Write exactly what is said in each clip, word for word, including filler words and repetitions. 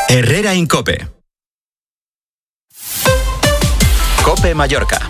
Herrera Incope. Cope Mallorca.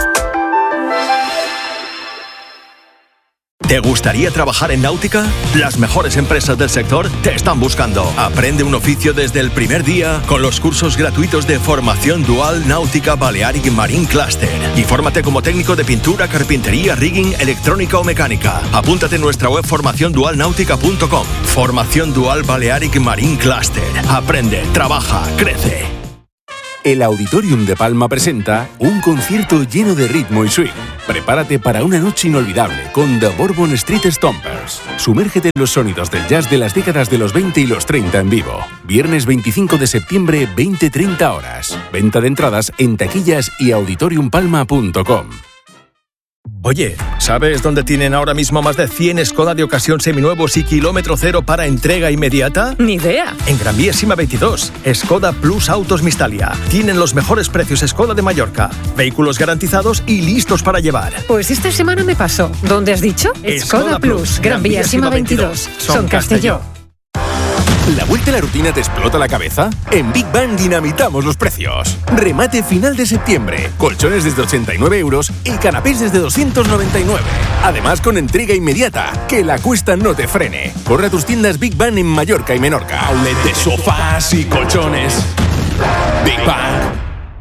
¿Te gustaría trabajar en náutica? Las mejores empresas del sector te están buscando. Aprende un oficio desde el primer día con los cursos gratuitos de formación dual Náutica Balearic Marine Cluster. Y fórmate como técnico de pintura, carpintería, rigging, electrónica o mecánica. Apúntate en nuestra web formación dual náutica punto com. Formación Dual Balearic Marine Cluster. Aprende, trabaja, crece. El Auditorium de Palma presenta un concierto lleno de ritmo y swing. Prepárate para una noche inolvidable con The Bourbon Street Stompers. Sumérgete en los sonidos del jazz de las décadas de los veinte y los treinta en vivo. Viernes veinticinco de septiembre, veinte treinta horas. Venta de entradas en taquillas y auditorium palma punto com. Oye, ¿sabes dónde tienen ahora mismo más de cien Skoda de ocasión seminuevos y kilómetro cero para entrega inmediata? Ni idea. En Gran Vía Sima veintidós, Skoda Plus Autos Mistalia. Tienen los mejores precios Skoda de Mallorca. Vehículos garantizados y listos para llevar. Pues esta semana me pasó. ¿Dónde has dicho? Skoda, Skoda Plus, Plus, Gran Vía Sima veintidós. Son Castelló. ¿La vuelta a la rutina te explota la cabeza? En Big Bang dinamitamos los precios. Remate final de septiembre. Colchones desde ochenta y nueve euros y canapés desde doscientos noventa y nueve. Además con entrega inmediata. Que la cuesta no te frene. Corre a tus tiendas Big Bang en Mallorca y Menorca. Outlet de sofás y colchones. Big Bang.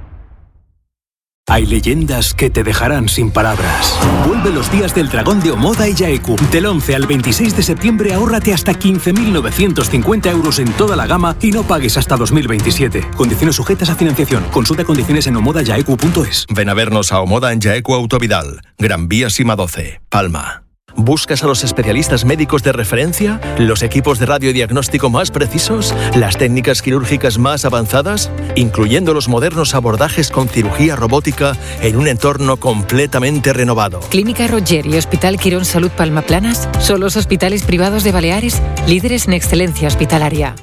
Hay leyendas que te dejarán sin palabras. Vuelve los días del dragón de Omoda y Yaeku. Del once al veintiséis de septiembre ahórrate hasta quince mil novecientos cincuenta euros en toda la gama y no pagues hasta dos mil veintisiete. Condiciones sujetas a financiación. Consulta condiciones en omoda yaeku punto es. Ven a vernos a Omoda en Yaeku Autovidal. Gran Vía Sima doce, Palma. ¿Buscas a los especialistas médicos de referencia? ¿Los equipos de radiodiagnóstico más precisos? ¿Las técnicas quirúrgicas más avanzadas? Incluyendo los modernos abordajes con cirugía robótica en un entorno completamente renovado. Clínica Roger y Hospital Quirón Salud Palma Planas son los hospitales privados de Baleares líderes en excelencia hospitalaria.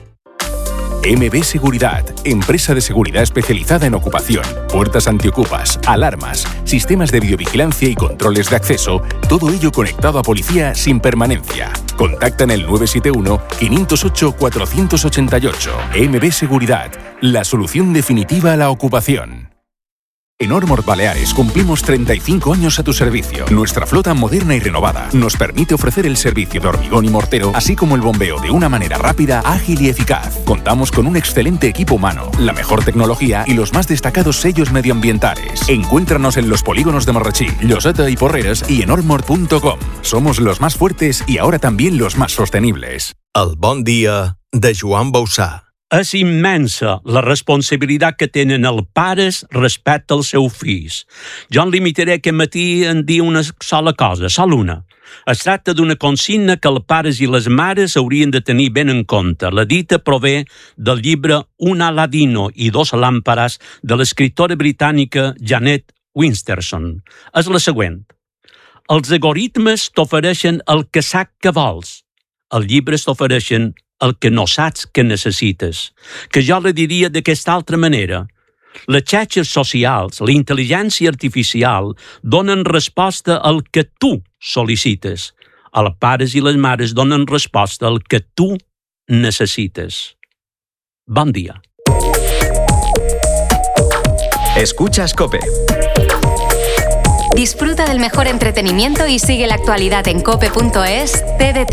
M B Seguridad, empresa de seguridad especializada en ocupación, puertas antiocupas, alarmas, sistemas de videovigilancia y controles de acceso, todo ello conectado a policía sin permanencia. Contacta en el nueve siete uno, cinco cero ocho, cuatro ocho ocho. M B Seguridad, la solución definitiva a la ocupación. En Ormord Baleares cumplimos treinta y cinco años a tu servicio. Nuestra flota moderna y renovada nos permite ofrecer el servicio de hormigón y mortero, así como el bombeo de una manera rápida, ágil y eficaz. Contamos con un excelente equipo humano, la mejor tecnología y los más destacados sellos medioambientales. Encuéntranos en los polígonos de Marratxí, Lloseta y Porreres y en ormord punto com. Somos los más fuertes y ahora también los más sostenibles. El bon dia de Joan Bausà. És immensa la responsabilitat que tenen els pares respecte als seus fills. Jo em limitaré aquest matí en dir una sola cosa, sol una. Es tracta d'una consigna que els pares i les mares haurien de tenir ben en compte. La dita prové del llibre Un Aladino i dos làmperes de l'escriptora britànica Janet Winterson. És la següent. Els algoritmes t'ofereixen el que saps que vols. Els llibres t'ofereixen el que no saps que necessites, que jo le diria d'aquesta altra manera. Les xarxes socials, la intel·ligència artificial, donen resposta al que tu sol·licites. Els pares i les mares donen resposta al que tu necessites. Bon dia. Escuchas Cope. Disfruta del mejor entretenimiento y sigue la actualidad en cope punto es. T D T